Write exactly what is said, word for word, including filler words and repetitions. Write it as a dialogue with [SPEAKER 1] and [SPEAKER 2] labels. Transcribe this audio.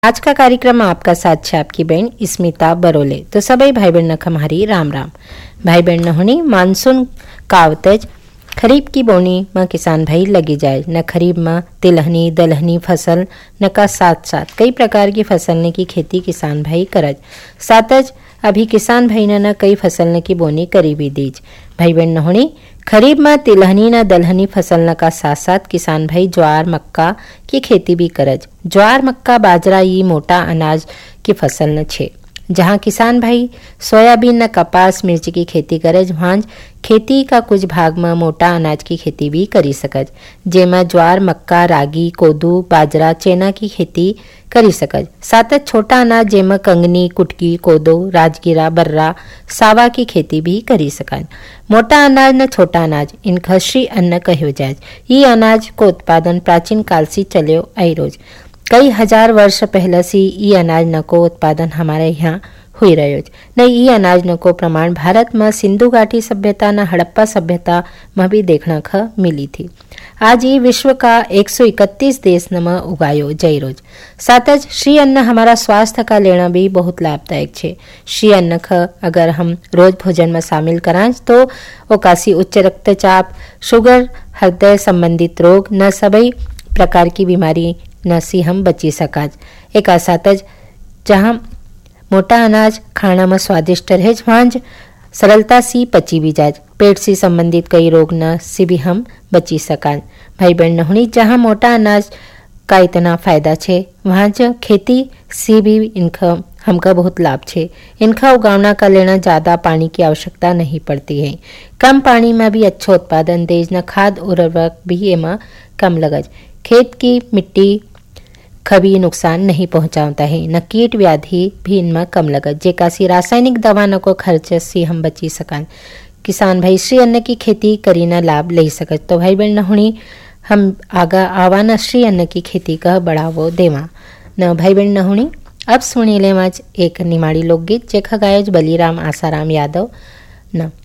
[SPEAKER 1] आज का कार्यक्रम में आपका साथ छे आपकी बहन स्मिता बरोले। तो सभी भाई बहन हमारी राम राम। भाई बहन होनी मानसून कावतज खरीफ की बोनी में किसान भाई लगी जाए न खरीफ में तिलहनी दलहनी फसल न का साथ साथ कई प्रकार की फसल ने की खेती किसान भाई करज। सातज अभी किसान भाई ने न कई फसल ने की बोनी करी भी दीज। भाई बहन होनी खरीफ में तिलहनी न दलहनी फसल न का साथ साथ किसान भाई ज्वार मक्का की खेती भी करज। ज्वार मक्का बाजरा ये मोटा अनाज की फसल न छे। जहाँ किसान भाई सोयाबीन न कपास मिर्च की खेती करज वहाँ खेती का कुछ भाग में मोटा अनाज की खेती भी करी सकज, जेमा ज्वार मक्का रागी कोदू बाजरा चेना की खेती करी सकज। साथ छोटा अनाज जेमा कंगनी कुटकी कोदो राजगिरा बर्रा सावा की खेती भी करी सकज। मोटा अनाज न छोटा अनाज इनका श्री अन्न कहो जाए। ये अनाज को उत्पादन प्राचीन काल से चलो आई रोज कई हजार वर्ष पहले से ये अनाज न को उत्पादन हमारे यहाँ हुई रहो न। ये अनाज न को प्रमाण भारत में सिंधु घाटी सभ्यता न हड़प्पा सभ्यता में भी देखना ख मिली थी। आज ये विश्व का एक सौ इकतीस देश न में उगायो जय रोज। साथ श्री अन्न हमारा स्वास्थ्य का लेना भी बहुत लाभदायक छे। श्री अन्न ख अगर हम रोज भोजन में शामिल कराज तो ओकासी उच्च रक्तचाप शुगर हृदय संबंधित रोग न सभी प्रकार की बीमारी न सी हम बची सकाज। एक साथज जहाँ मोटा अनाज खाना में स्वादिष्ट रहे वहाँ सरलता सी पची भी जाए। पेट से संबंधित कई रोग न से भी हम बची सकाज। भाई बहन होनी जहाँ मोटा अनाज का इतना फायदा छे वहाँ जो खेती से भी इनका हमका बहुत लाभ छे। इनका उगावना का लेना ज़्यादा पानी की आवश्यकता नहीं पड़ती है। कम पानी में भी अच्छा उत्पादन देज न खाद उर्वरक भी एमा कम लगज। खेत की मिट्टी कभी नुकसान नहीं पहुंचाता है न कीट व्याधि भी इनमें कम लगत, जेकासी रासायनिक दवा न को खर्च से हम बची सकान। किसान भाई श्री अन्न की खेती करी न लाभ ले सकत। तो भाई बहन होनी हम आगा आवा न श्री अन्न की खेती का बढ़ावो देवा न। भाई बहन होनी अब सुनी ले मज एक निमाड़ी लोकगीत जेखा गायज बलीराम आसाराम यादव न।